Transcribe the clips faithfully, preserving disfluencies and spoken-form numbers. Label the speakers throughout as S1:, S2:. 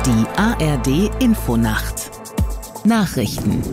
S1: Die A R D-Infonacht. Nachrichten.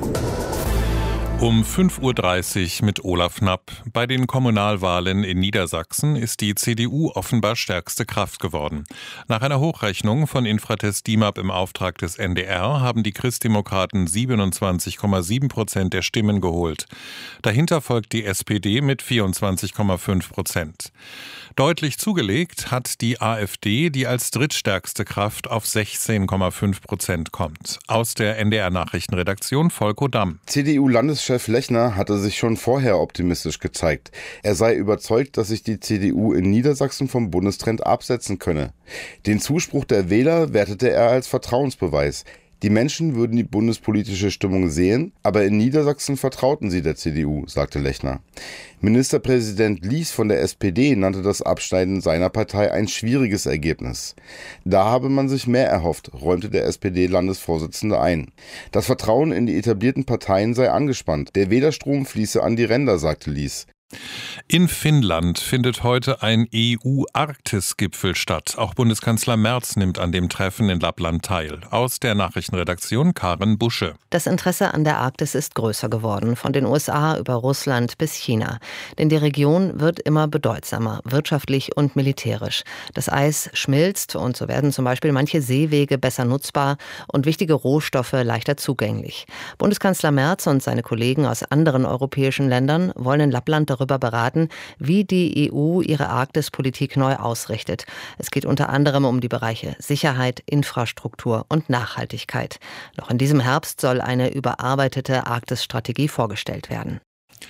S2: Um fünf Uhr dreißig mit Olaf Knapp. Bei den Kommunalwahlen in Niedersachsen ist die C D U offenbar stärkste Kraft geworden. Nach einer Hochrechnung von Infratest DIMAP im Auftrag des N D R haben die Christdemokraten siebenundzwanzig Komma sieben Prozent der Stimmen geholt. Dahinter folgt die S P D mit vierundzwanzig Komma fünf Prozent. Deutlich zugelegt hat die AfD, die als drittstärkste Kraft auf sechzehn Komma fünf Prozent kommt. Aus der N D R-Nachrichtenredaktion Volko Damm.
S3: C D U-Landeschef Lechner hatte sich schon vorher optimistisch gezeigt. Er sei überzeugt, dass sich die C D U in Niedersachsen vom Bundestrend absetzen könne. Den Zuspruch der Wähler wertete er als Vertrauensbeweis. Die Menschen würden die bundespolitische Stimmung sehen, aber in Niedersachsen vertrauten sie der C D U, sagte Lechner. Ministerpräsident Lies von der S P D nannte das Abschneiden seiner Partei ein schwieriges Ergebnis. Da habe man sich mehr erhofft, räumte der S P D-Landesvorsitzende ein. Das Vertrauen in die etablierten Parteien sei angespannt. Der Wählerstrom fließe an die Ränder, sagte Lies.
S2: In Finnland findet heute ein E U-Arktis-Gipfel statt. Auch Bundeskanzler Merz nimmt an dem Treffen in Lappland teil. Aus der Nachrichtenredaktion Karen Busche.
S4: Das Interesse an der Arktis ist größer geworden, von den U S A über Russland bis China. Denn die Region wird immer bedeutsamer, wirtschaftlich und militärisch. Das Eis schmilzt und so werden zum Beispiel manche Seewege besser nutzbar und wichtige Rohstoffe leichter zugänglich. Bundeskanzler Merz und seine Kollegen aus anderen europäischen Ländern wollen in Lappland darüber beraten, wie die E U ihre Arktispolitik neu ausrichtet. Es geht unter anderem um die Bereiche Sicherheit, Infrastruktur und Nachhaltigkeit. Noch in diesem Herbst soll eine überarbeitete Arktisstrategie vorgestellt werden.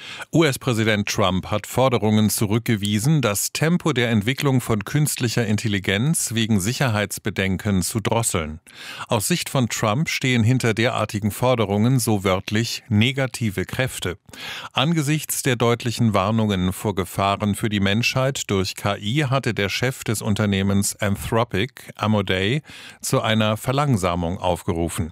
S2: U S-Präsident Trump hat Forderungen zurückgewiesen, das Tempo der Entwicklung von künstlicher Intelligenz wegen Sicherheitsbedenken zu drosseln. Aus Sicht von Trump stehen hinter derartigen Forderungen so wörtlich negative Kräfte. Angesichts der deutlichen Warnungen vor Gefahren für die Menschheit durch K I hatte der Chef des Unternehmens Anthropic, Amodei, zu einer Verlangsamung aufgerufen.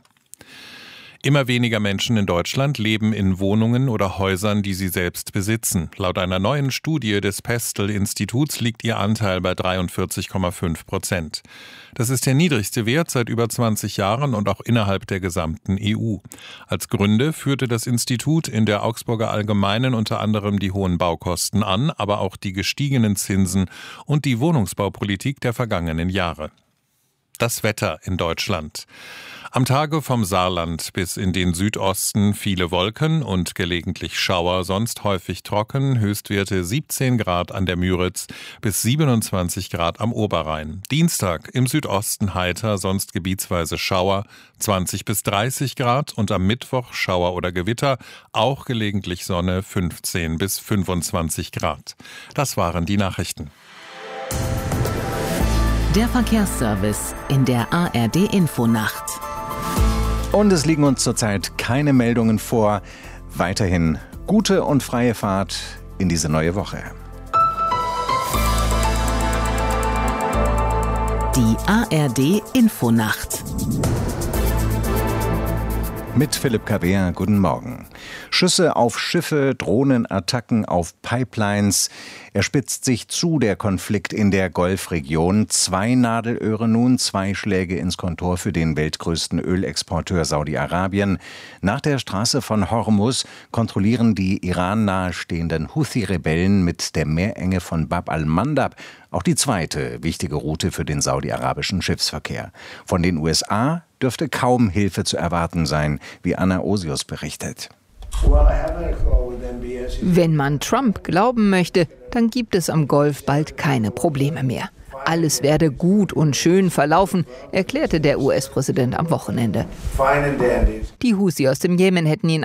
S2: Immer weniger Menschen in Deutschland leben in Wohnungen oder Häusern, die sie selbst besitzen. Laut einer neuen Studie des Pestel-Instituts liegt ihr Anteil bei dreiundvierzig Komma fünf Prozent. Das ist der niedrigste Wert seit über zwanzig Jahren und auch innerhalb der gesamten E U. Als Gründe führte das Institut in der Augsburger Allgemeinen unter anderem die hohen Baukosten an, aber auch die gestiegenen Zinsen und die Wohnungsbaupolitik der vergangenen Jahre. Das Wetter in Deutschland. Am Tage vom Saarland bis in den Südosten viele Wolken und gelegentlich Schauer, sonst häufig trocken, Höchstwerte siebzehn Grad an der Müritz bis siebenundzwanzig Grad am Oberrhein. Dienstag im Südosten heiter, sonst gebietsweise Schauer, zwanzig bis dreißig Grad und am Mittwoch Schauer oder Gewitter, auch gelegentlich Sonne, fünfzehn bis fünfundzwanzig Grad. Das waren die Nachrichten.
S1: Der Verkehrsservice in der A R D-Infonacht.
S5: Und es liegen uns zurzeit keine Meldungen vor. Weiterhin gute und freie Fahrt in diese neue Woche.
S1: Die A R D-Infonacht.
S5: Mit Philipp Kabeer, guten Morgen. Schüsse auf Schiffe, Drohnenattacken auf Pipelines. Er spitzt sich zu, der Konflikt in der Golfregion. Zwei Nadelöhre nun, zwei Schläge ins Kontor für den weltgrößten Ölexporteur Saudi-Arabien. Nach der Straße von Hormuz kontrollieren die Iran nahestehenden Houthi-Rebellen mit der Meerenge von Bab al-Mandab auch die zweite wichtige Route für den saudi-arabischen Schiffsverkehr. Von den U S A dürfte kaum Hilfe zu erwarten sein, wie Anna Osius berichtet.
S6: Wenn man Trump glauben möchte, dann gibt es am Golf bald keine Probleme mehr. Alles werde gut und schön verlaufen, erklärte der U S-Präsident am Wochenende. Die Houthi aus dem Jemen hätten ihn